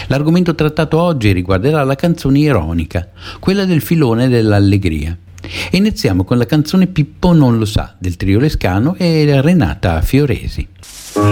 L'argomento trattato oggi riguarderà la canzone ironica, quella del filone dell'allegria. E iniziamo con la canzone Pippo non lo sa del trio Lescano e Renata Fioresi.